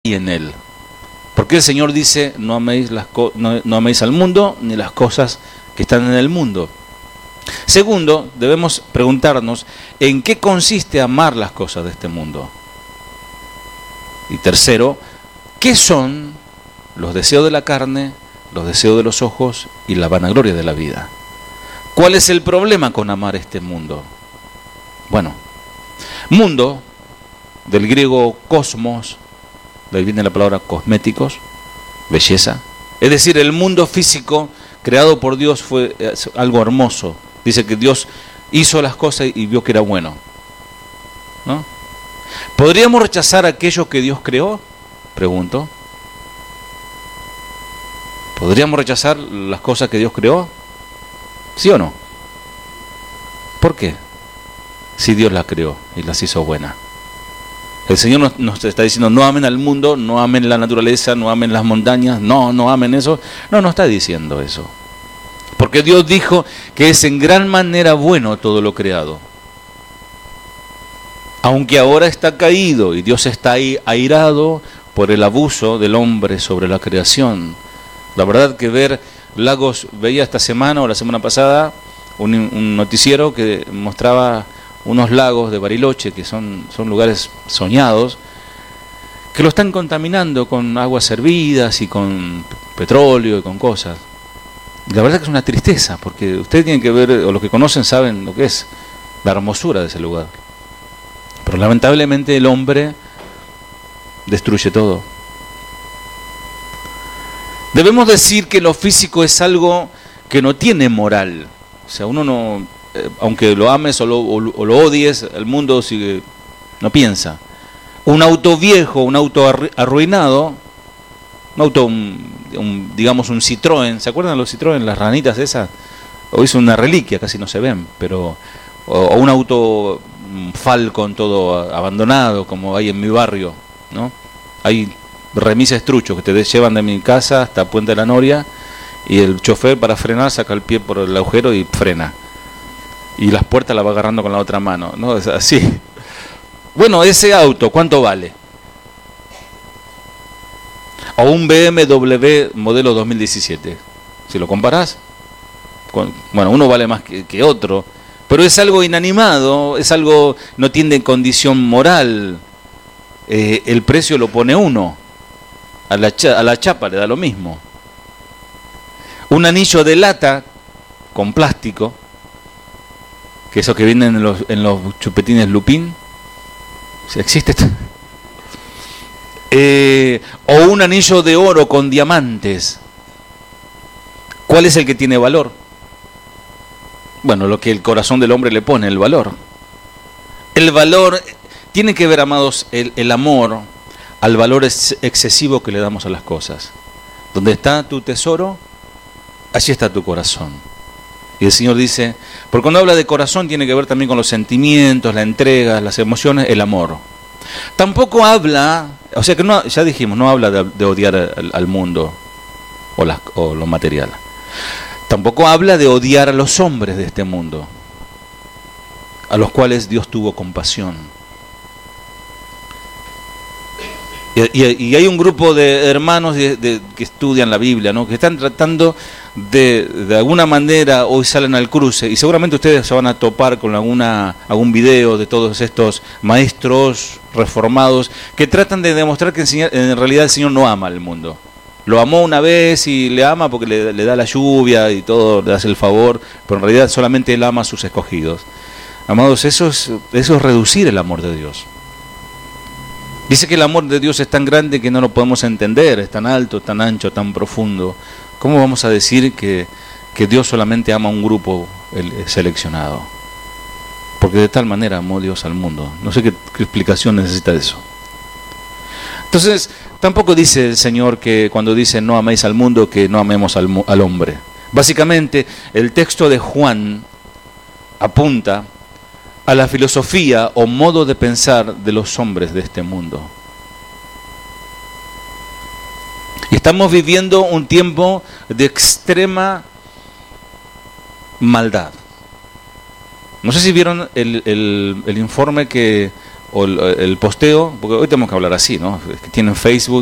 y en Él. Porque el Señor dice, no améis al mundo ni las cosas que están en el mundo. Segundo, debemos preguntarnos en qué consiste amar las cosas de este mundo. Y tercero, ¿qué son los deseos de la carne, los deseos de los ojos y la vanagloria de la vida? ¿Cuál es el problema con amar este mundo? Bueno, mundo, del griego cosmos, de ahí viene la palabra cosméticos, belleza. Es decir, el mundo físico creado por Dios fue algo hermoso. Dice que Dios hizo las cosas y vio que era bueno, ¿no? ¿Podríamos rechazar aquello que Dios creó? Pregunto. ¿Podríamos rechazar las cosas que Dios creó? ¿Sí o no? ¿Por qué? Si Dios las creó y las hizo buenas. El Señor nos está diciendo, no amen al mundo, no amen la naturaleza, no amen las montañas, no amen eso. No está diciendo eso. Porque Dios dijo que es en gran manera bueno todo lo creado. Aunque ahora está caído y Dios está ahí airado por el abuso del hombre sobre la creación. La verdad que veía esta semana o la semana pasada un noticiero que mostraba unos lagos de Bariloche, que son lugares soñados, que lo están contaminando con aguas hervidas y con petróleo y con cosas. La verdad que es una tristeza, porque ustedes tienen que ver, o los que conocen saben lo que es la hermosura de ese lugar. Pero lamentablemente el hombre destruye todo. Debemos decir que lo físico es algo que no tiene moral. O sea, uno no, aunque lo ames o lo odies, el mundo sigue, no piensa. Un auto viejo, un auto arruinado, un auto, digamos un Citroën, ¿se acuerdan de los Citroën, las ranitas esas? Hoy es una reliquia, casi no se ven, pero o un auto Falcon todo abandonado, como hay en mi barrio, ¿no? Hay remises truchos que te llevan de mi casa hasta Puente de la Noria y el chofer para frenar saca el pie por el agujero y frena. Y las puertas las va agarrando con la otra mano, ¿no? Es así. Bueno, ese auto, ¿cuánto vale? O un BMW modelo 2017. Si lo comparás, bueno, uno vale más que otro, pero es algo inanimado, es algo, no tiene condición moral. El precio lo pone uno. A la chapa le da lo mismo. Un anillo de lata con plástico, que esos que vienen en los chupetines Lupín, si existe. O un anillo de oro con diamantes. ¿Cuál es el que tiene valor? Bueno, lo que el corazón del hombre le pone, el valor. El valor tiene que ver, amados, el amor al valor excesivo que le damos a las cosas. Donde está tu tesoro, allí está tu corazón. Y el Señor dice, porque cuando habla de corazón tiene que ver también con los sentimientos, la entrega, las emociones, el amor. Tampoco habla, o sea que no, ya dijimos, no habla de odiar al mundo o lo material. Tampoco habla de odiar a los hombres de este mundo, a los cuales Dios tuvo compasión. Y hay un grupo de hermanos que estudian la Biblia, ¿no? Que están tratando de alguna manera, hoy salen al cruce, y seguramente ustedes se van a topar con algún video de todos estos maestros reformados que tratan de demostrar que en realidad el Señor no ama al mundo. Lo amó una vez y le ama porque le da la lluvia y todo, le hace el favor, pero en realidad solamente Él ama a sus escogidos. Amados, eso es reducir el amor de Dios. Dice que el amor de Dios es tan grande que no lo podemos entender, es tan alto, tan ancho, tan profundo. ¿Cómo vamos a decir que Dios solamente ama a un grupo seleccionado? Porque de tal manera amó Dios al mundo. No sé qué explicación necesita eso. Entonces, tampoco dice el Señor que cuando dice no améis al mundo, que no amemos al hombre. Básicamente, el texto de Juan apunta a la filosofía o modo de pensar de los hombres de este mundo. Y estamos viviendo un tiempo de extrema maldad. No sé si vieron el informe que o el posteo, porque hoy tenemos que hablar así, ¿no? Que tienen Facebook